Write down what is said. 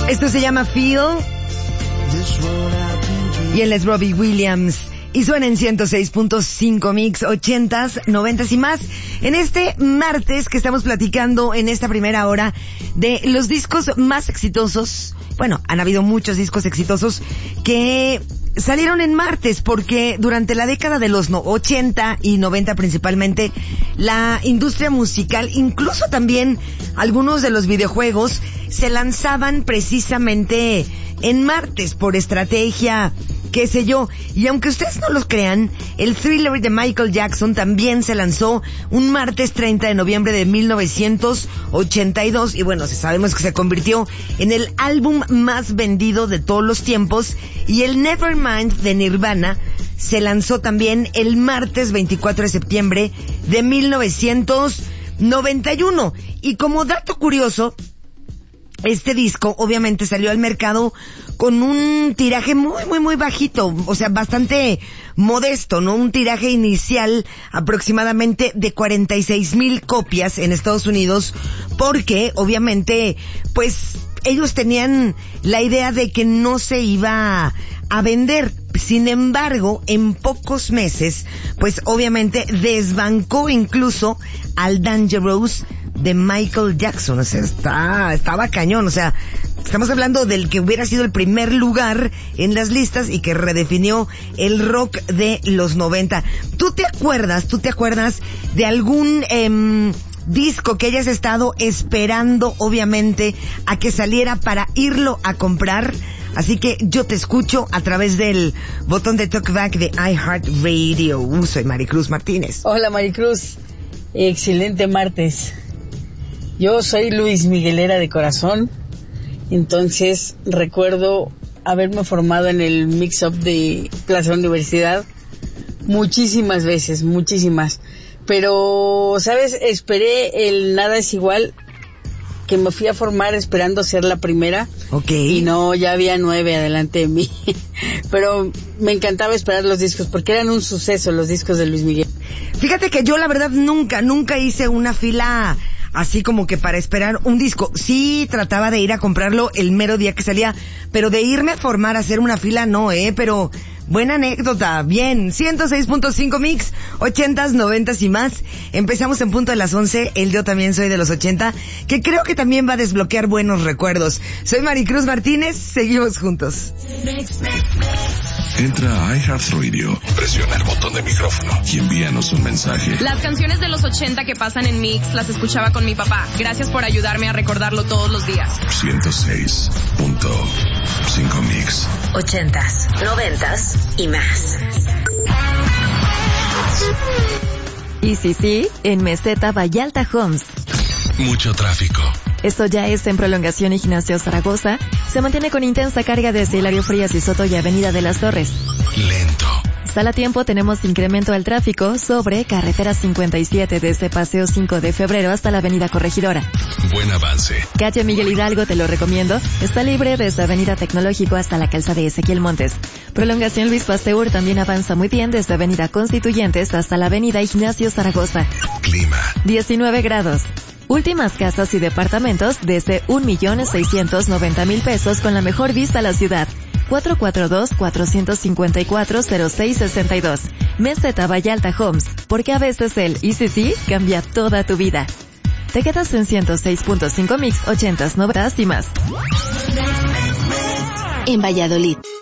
Esto se llama Feel. Y él es Robbie Williams. Y suena en 106.5 Mix, 80s, 90s y más. En este martes que estamos platicando en esta primera hora de los discos más exitosos. Bueno, han habido muchos discos exitosos que salieron en martes porque durante la década de los 80 y 90 principalmente, la industria musical, incluso también algunos de los videojuegos, se lanzaban precisamente en martes por estrategia, qué sé yo. Y aunque ustedes no lo crean, el Thriller de Michael Jackson también se lanzó un martes 30 de noviembre de 1982 y bueno, sabemos que se convirtió en el álbum más vendido de todos los tiempos. Y el Nevermind de Nirvana se lanzó también el martes 24 de septiembre de 1991. Y como dato curioso, este disco obviamente salió al mercado con un tiraje muy bajito, o sea, bastante modesto, ¿no? Un tiraje inicial aproximadamente de 46,000 copias en Estados Unidos, porque obviamente, pues, ellos tenían la idea de que no se iba a vender. Sin embargo, en pocos meses, pues obviamente desbancó incluso al Dangerous de Michael Jackson. O sea, estaba cañón. O sea, estamos hablando del que hubiera sido el primer lugar en las listas y que redefinió el rock de los 90. ¿Tú te acuerdas de algún disco que hayas estado esperando, obviamente, a que saliera para irlo a comprar? Así que yo te escucho a través del botón de Talkback de iHeartRadio. Soy Maricruz Martínez. Hola Maricruz, excelente martes. Yo soy Luis Miguelera de corazón, entonces recuerdo haberme formado en el mix-up de Plaza Universidad muchísimas veces, pero, ¿sabes? Esperé el Nada es Igual, que me fui a formar esperando ser la primera. Okay. Y no, ya había 9 adelante de mí. Pero me encantaba esperar los discos porque eran un suceso los discos de Luis Miguel. Fíjate que yo la verdad nunca hice una fila así como que para esperar un disco. Sí trataba de ir a comprarlo el mero día que salía, pero de irme a formar a hacer una fila no, pero buena anécdota. Bien, 106.5 Mix, 80s, 90s y más. Empezamos en punto de las 11. Yo también soy de los 80, que creo que también va a desbloquear buenos recuerdos. Soy Maricruz Martínez, seguimos juntos. Entra a iHeartRadio, presiona el botón de micrófono y envíanos un mensaje. Las canciones de los 80 que pasan en Mix las escuchaba con mi papá. Gracias por ayudarme a recordarlo todos los días. 106.5 Mix. 80s, 90s y más. Y sí, en Meseta Vallalta Homes. Mucho tráfico. Esto ya es en Prolongación y Gimnasio Zaragoza. Se mantiene con intensa carga desde Hilario Frías y Soto y Avenida de las Torres. Lento. Sala tiempo tenemos incremento al tráfico sobre Carretera 57 desde Paseo 5 de Febrero hasta la Avenida Corregidora. Buen avance. Calle Miguel Hidalgo, te lo recomiendo. Está libre desde Avenida Tecnológico hasta la calzada de Ezequiel Montes. Prolongación Luis Pasteur también avanza muy bien desde Avenida Constituyentes hasta la Avenida Ignacio Zaragoza. Clima. 19 grados. Últimas casas y departamentos desde 1,690,000 pesos con la mejor vista a la ciudad. 442-454-0662. Meseta Vallalta Homes, porque a veces el ECC cambia toda tu vida. Te quedas en 106.5 Mix, 80s, 90s y más. En Valladolid,